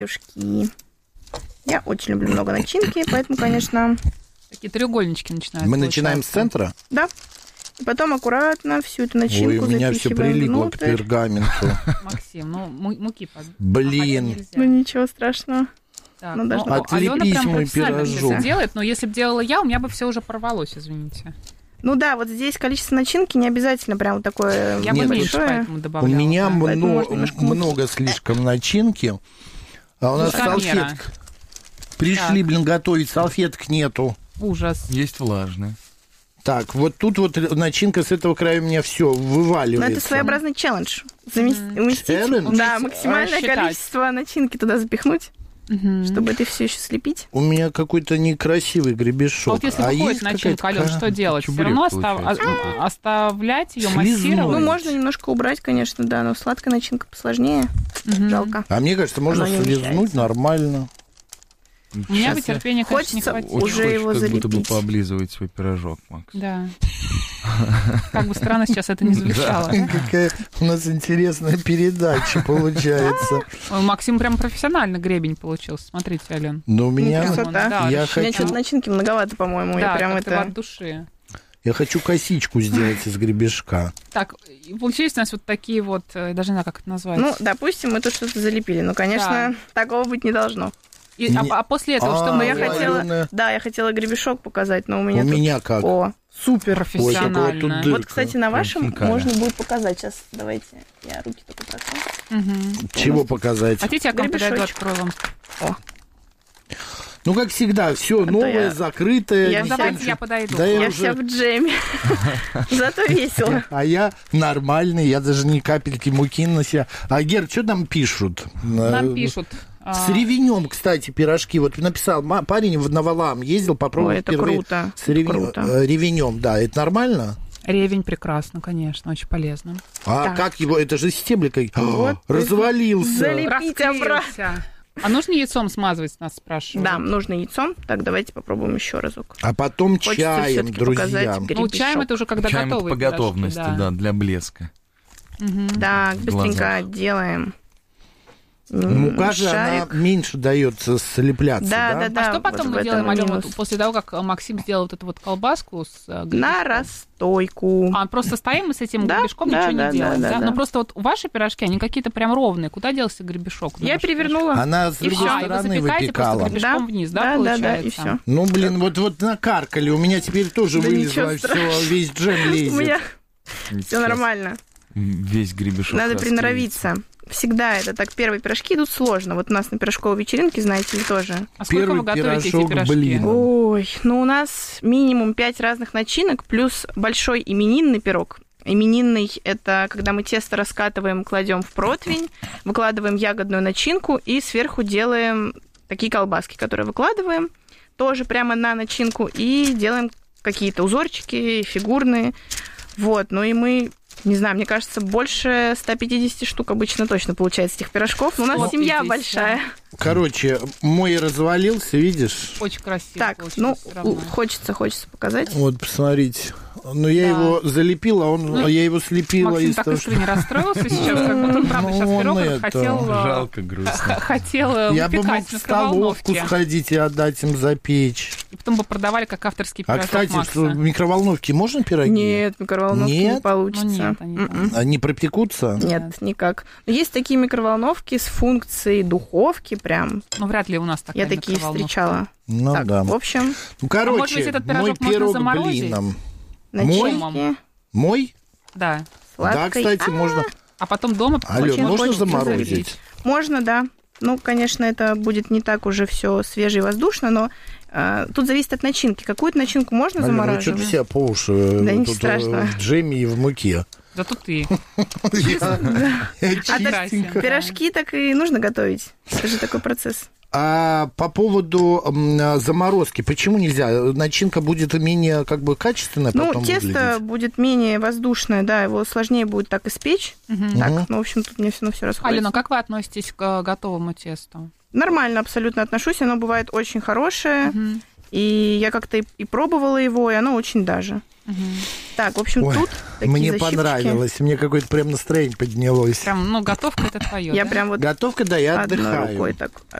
пирожки. Я очень люблю много начинки, поэтому, конечно... Такие треугольнички начинают. Мы начинаем с центра? Да. И потом аккуратно всю эту начинку Ой, у меня все прилипло внутрь. к пергаменту. Максим, ну муки Блин. Ну ничего страшного. Так, Ну, даже отлепись мой пирожок. делает, но если бы делала я, у меня бы все уже порвалось, извините. Ну да, вот здесь количество начинки не обязательно прям вот такое Я бы меньше большое. поэтому У добавляла. меня можно много слишком начинки, а у нас Высокомера. салфеток. Пришли, готовить, салфеток нету. Ужас. Есть влажные. Так, вот тут вот начинка с этого края у меня все вываливается. Но это своеобразный челлендж. Уместить, Челлендж? да, максимальное Рассчитать. количество начинки туда запихнуть, чтобы это все еще слепить. У меня какой-то некрасивый гребешок. Вот если выходит есть начинка, какая-то Алён, что делать? Все чебурек равно получается. оставлять ее, Слизнула. массировать? Ну, можно немножко убрать, конечно, да, но сладкая начинка посложнее. Жалко. А мне кажется, можно Оно не слизнуть умещается. нормально. У меня бы Сейчас я терпения, конечно, не Хочется хватило. очень уже хочу его как будто бы залепить. пооблизывать свой пирожок, Макс. Да. Как бы странно сейчас это не звучало. да? Какая у нас интересная передача получается. Ой, Максим прям профессионально гребень получился. Смотрите, Ален. Но у меня... Красота. Да, Я У меня хочу- что-то начинки многовато, по-моему. Я Да, прям как-то это... от души. Я хочу косичку сделать из гребешка. Так, и получились у нас вот такие вот, я даже не знаю, как это назвать. Ну, допустим, мы тут что-то залепили. Ну, конечно, такого быть не должно. А после этого что А, Но мы я Алена. хотела... Да, я хотела гребешок показать, но у меня У тут... меня как? О, супер. профессионально. Ой, какая тут дырка. Вот, кстати, на вашем хинкали. можно будет показать. Сейчас, давайте, я руки только прошу. Мгм. Чего показать? Хотите, я к вам подойду, Гребешочек. открою вам? О, Ну, как всегда, все то новое, я- закрытое. я Ну, вся- давайте я подойду. Да я я вся уже... в джеме. Зато весело. А я нормальный, я даже ни капельки муки на себя. А, Гер, что там пишут? Нам пишут. С ревенем, кстати, пирожки. Вот написал, парень на Валаам ездил, попробовал Ой, это впервые круто. с Круто. ревенем. Да, это нормально? Ревень прекрасно, конечно, очень полезно. А Так. как его? Это же стебликой. Вот. Развалился. Залепить обратно. Расклеился. А нужно яйцом смазывать, нас спрашивают? Да, нужно яйцом. Так, давайте попробуем еще разок. А потом Хочется чаем, всё-таки друзья. показать Ну, гребешок. чаем это уже когда Чаем это готовые по готовности, пирожки, да, для блеска. Так, быстренько глазах. делаем. Мука же, она Шарик. меньше дается слепляться, Да, да? да, да. А что потом вот мы в делаем, этом и Алена, минус. вот после того, как Максим сделал вот эту вот колбаску с На гребешком? расстойку. А, просто стоим и с этим Да, гребешком да, ничего да, не делаем, да, да? да, Ну, да. просто вот ваши пирожки, они какие-то прям ровные. Куда делся гребешок? на Я ваших перевернула. Она с пирожках? И другой все, и вы стороны запекаете просто выпекала. гребешком вниз, да, да, получается? да, и все. Ну, блин, вот накаркали. У меня теперь тоже Да вылезло ничего все, весь джем У лезет. меня все Сейчас нормально. Весь гребешок Надо расклеится. приноровиться. Всегда это так. Первые пирожки идут сложно. Вот у нас на пирожковой вечеринке, знаете ли, тоже. А сколько Первый вы готовите эти пирожок, пирожки? блин. Ой, ну у нас минимум 5 разных начинок, плюс большой именинный пирог. Именинный – это когда мы тесто раскатываем, кладем в противень, выкладываем ягодную начинку и сверху делаем такие колбаски, которые выкладываем тоже прямо на начинку и делаем какие-то узорчики фигурные. Вот, ну и мы... Не знаю, мне кажется, больше 150 штук обычно точно получается этих пирожков. Но у нас 150. семья большая. Короче, мой развалился, видишь? Очень красиво Так, получилось ну, всё равно. Ну, хочется показать. Вот, посмотрите. Ну, я Да. его залепила, Ну, я его слепила Максим из так того, искренне расстроился сейчас, как будто он, правда, сейчас Ну, пирог он этот это, хотел... Жалко, грустно. Хотел Я бы мог выпекать в на столовку микроволновке. сходить и отдать им запечь. И потом бы продавали как авторский А, пирожок кстати, Макса. в микроволновке можно пироги? Нет, микроволновки не Нет? получится. Ну, нет, они там- М-м. Они пропекутся? Нет, никак. Но есть такие микроволновки с функцией духовки прям. Ну, вряд ли у нас такая Я такие микроволновка. встречала. Ну, Так, да. в общем, Ну, короче, может быть, этот пирожок мой можно пирог заморозить? блином. начинки Мой? Мой? Да. Да, сладкой. кстати, можно... А потом дома... Алён, очень можно хочется заморозить? залить. Можно, да. Ну, конечно, это будет не так уже все свеже и воздушно, но тут зависит от начинки. Какую-то начинку можно Алён, вы замораживать? что-то все по уши Да ничего тут, страшного. в джеме и в муке. Зато ты. Я чистенько. Пирожки так и нужно готовить. Это же такой процесс. А по поводу заморозки, почему нельзя? Начинка будет менее как бы качественная Ну, потом тесто выглядеть? будет менее воздушное, да, его сложнее будет так испечь. Так, ну, в общем, тут мне все расходится. Алена, как вы относитесь к готовому тесту? Нормально абсолютно отношусь, оно бывает очень хорошее, и я как-то и пробовала его, и оно очень даже. Так, в общем, Ой, тут такие мне защипчики. понравилось, мне какое-то прям настроение поднялось. Прям, ну, готовка это твое. Я да? прям вот Готовка, да, я одной отдыхаю. рукой так